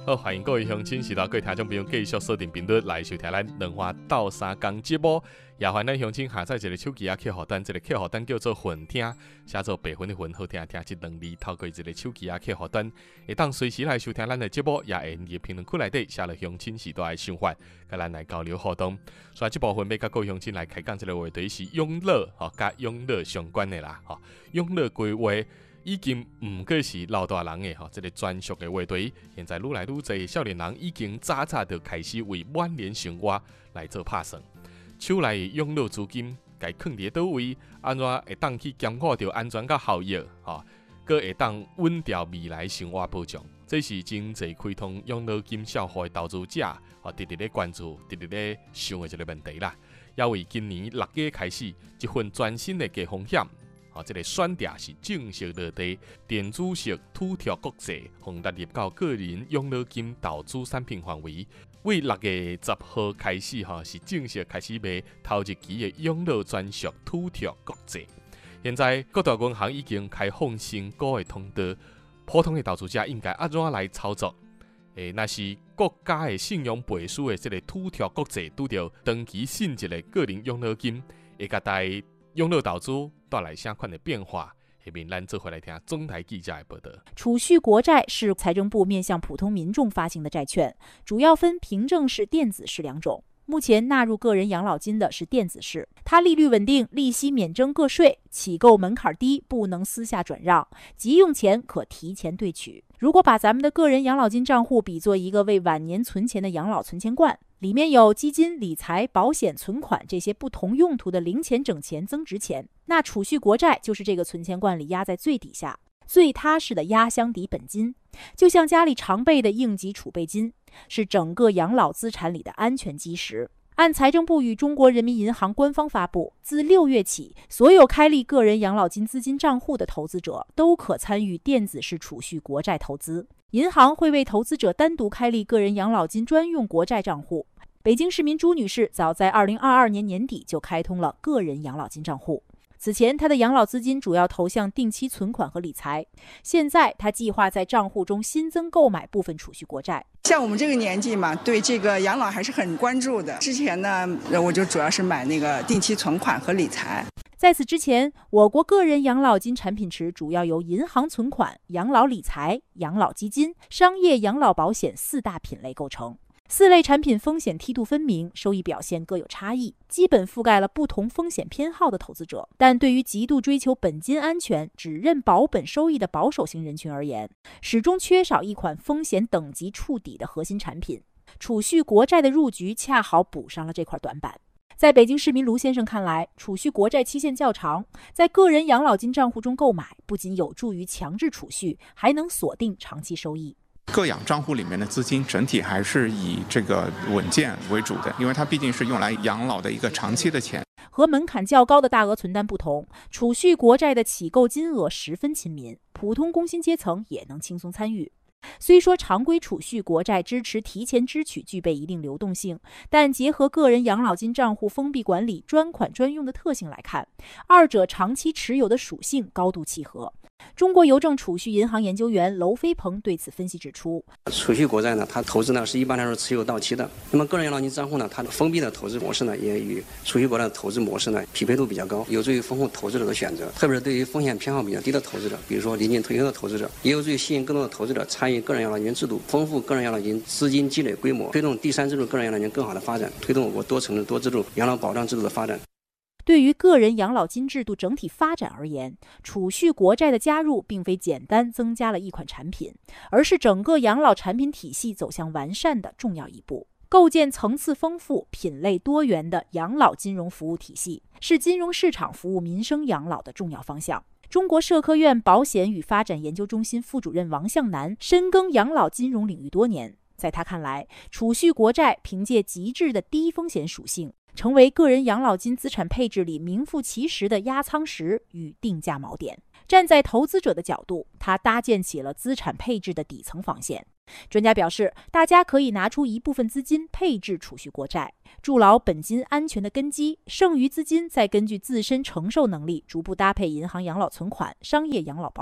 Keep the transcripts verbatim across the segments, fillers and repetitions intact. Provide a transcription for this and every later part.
好，欢迎各位乡亲、是到各位听众朋友继续锁定频率来收听咱两花斗三工节目。也欢迎咱乡亲下载一个手机啊，客户端，这个客户端叫做混听，写做白混的混，好听听这两字，透过这个手机啊，客户端，会当随时来收听咱的节目，也会伫评论区内底写了乡亲时代的想法，甲咱来交流互动。所以这部分要甲各位乡亲来开讲这个话题是养老，吼，甲养老相关的啦，吼，养老规划。已经唔过是老大人的吼，这个专属的话题。现在愈来愈侪少年人已经早早就开始为晚年生活来做打算。手内养老资金该放伫倒位，安怎会当去兼顾到安全甲效益，吼，佮会当稳调未来生活保障。这是真侪开通养老金消费的投资者，吼，直直咧关注、直直咧想的一个问题啦。要为今年六月开始，一份全新的低风险。啊，这个选择是正式落地，电子式土条国际，放纳入到个人养老金投资产品范围。为六月十号开始，哈，是正式开始卖头一期的养老专属土条国际。现在各大银行已经开放新股的通道，普通的投资者应该安怎来操作？诶，那是国家的信用背书的这个土条国际，拄到长期性质的个人养老金，会甲大家养老投资带来啥款的变化？下面咱做回来听中台记者的报道。 储蓄国债是财政部面向普通民众发行的债券，主要分凭证式、电子式两种。目前纳入个人养老金的是电子式，它利率稳定，利息免征个税，起购门槛低，不能私下转让，急用钱可提前兑取。如果把咱们的个人养老金账户比作一个为晚年存钱的养老存钱罐，里面有基金、理财、保险、存款这些不同用途的零钱、整钱、增值钱，那储蓄国债就是这个存钱罐里压在最底下，最踏实的压箱底本金，就像家里常备的应急储备金，是整个养老资产里的安全基石。按财政部与中国人民银行官方发布，自六月起，所有开立个人养老金资金账户的投资者都可参与电子式储蓄国债投资。银行会为投资者单独开立个人养老金专用国债账户。北京市民朱女士早在二零二二年年底就开通了个人养老金账户。此前，她的养老资金主要投向定期存款和理财。现在，她计划在账户中新增购买部分储蓄国债。 像我们这个年纪嘛，对这个养老还是很关注的。之前呢，我就主要是买那个定期存款和理财。 在此之前，我国个人养老金产品池主要由银行存款、养老理财、养老基金、商业养老保险四大品类构成。四类产品风险梯度分明，收益表现各有差异，基本覆盖了不同风险偏好的投资者。但对于极度追求本金安全、只认保本收益的保守型人群而言，始终缺少一款风险等级触底的核心产品。储蓄国债的入局恰好补上了这块短板。在北京市民卢先生看来，储蓄国债期限较长，在个人养老金账户中购买，不仅有助于强制储蓄，还能锁定长期收益。 个养账户里面的资金整体还是以这个稳健为主的，因为它毕竟是用来养老的一个长期的钱。 和门槛较高的大额存单不同，储蓄国债的起购金额十分亲民，普通工薪阶层也能轻松参与。虽说常规储蓄国债支持提前支取具备一定流动性，但结合个人养老金账户封闭管理、专款专用的特性来看，二者长期持有的属性高度契合。中国邮政储蓄银行研究员娄飞鹏对此分析指出， 储蓄国债呢，它投资呢是一般来说持有到期的。那么个人养老金账户呢，它的封闭的投资模式呢，也与储蓄国债的投资模式呢匹配度比较高，有助于丰富投资者的选择。特别是对于风险偏好比较低的投资者，比如说临近退休的投资者，也有助于吸引更多的投资者参与个人养老金制度，丰富个人养老金资金积累规模，推动第三支柱个人养老金更好的发展，推动我国多层次多支柱养老保障制度的发展。 对于个人养老金制度整体发展而言，储蓄国债的加入并非简单增加了一款产品，而是整个养老产品体系走向完善的重要一步。构建层次丰富、品类多元的养老金融服务体系，是金融市场服务民生养老的重要方向。中国社科院保险与发展研究中心副主任王向南深耕养老金融领域多年，在他看来，储蓄国债凭借极致的低风险属性，成为个人养老金资产配置里名副其实的压舱石与定价锚点。站在投资者的角度，他搭建起了资产配置的底层防线。专家表示，大家可以拿出一部分资金配置储蓄国债，筑牢本金安全的根基，剩余资金再根据自身承受能力逐步搭配银行养老存款、商业养老保险。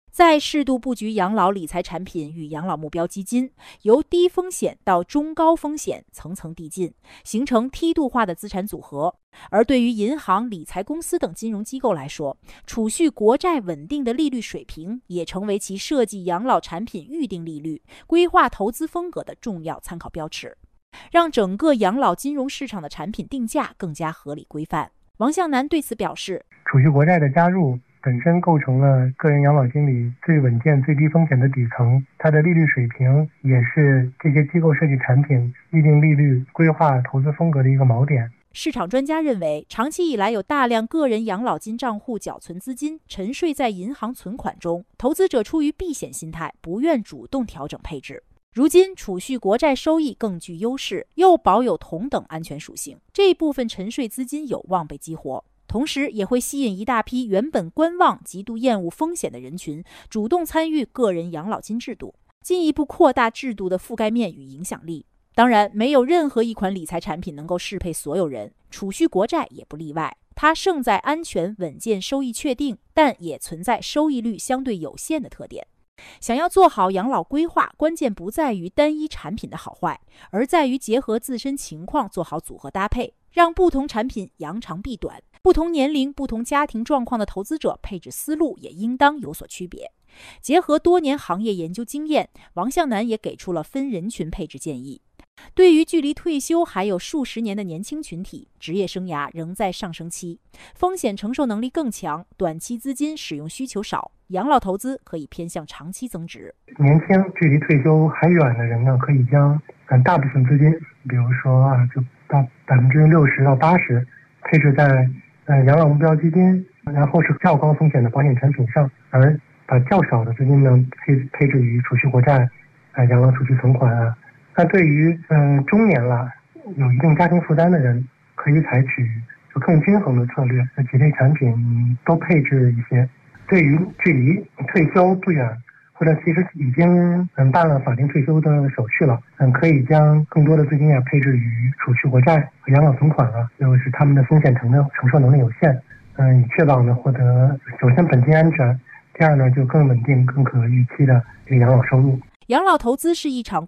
再适度布局养老理财产品与养老目标基金，由低风险到中高风险层层递进，形成梯度化的资产组合。而对于银行、理财公司等金融机构来说，储蓄国债稳定的利率水平也成为其设计养老产品预定利率、规划投资风格的重要参考标尺，让整个养老金融市场的产品定价更加合理规范。王向南对此表示， 储蓄国债的加入本身构成了个人养老金里最稳健、最低风险的底层，它的利率水平也是这些机构设计产品预定利率、规划投资风格的一个锚点。 市场专家认为，长期以来有大量个人养老金账户缴存资金沉睡在银行存款中，投资者出于避险心态，不愿主动调整配置。如今储蓄国债收益更具优势，又保有同等安全属性，这一部分沉睡资金有望被激活，同时也会吸引一大批原本观望、极度厌恶风险的人群主动参与个人养老金制度，进一步扩大制度的覆盖面与影响力。当然，没有任何一款理财产品能够适配所有人，储蓄国债也不例外。它胜在安全、稳健、收益确定，但也存在收益率相对有限的特点。想要做好养老规划，关键不在于单一产品的好坏，而在于结合自身情况做好组合搭配，让不同产品扬长避短。不同年龄、不同家庭状况的投资者配置思路也应当有所区别。结合多年行业研究经验，王向南也给出了分人群配置建议。对于距离退休还有数十年的年轻群体，职业生涯仍在上升期，风险承受能力更强，短期资金使用需求少，养老投资可以偏向长期增值。 年轻距离退休还远的人呢，可以将嗯大部分资金，比如说啊，就到百分之六十到八十配置在呃养老目标基金，然后是较高风险的保险产品上，而把较少的资金呢配配置于储蓄国债、啊养老储蓄存款啊。那对于嗯、呃、中年了有一定家庭负担的人，可以采取就更均衡的策略，几类产品都配置一些。对于距离退休不远，或者其实已经嗯办了法定退休的手续了，嗯可以将更多的资金啊配置于储蓄国债和养老存款啊，就是他们的风险承受承受能力有限，嗯以确保呢获得首先本金安全，第二呢就更稳定、更可预期的这个养老收入。 养老投资是一场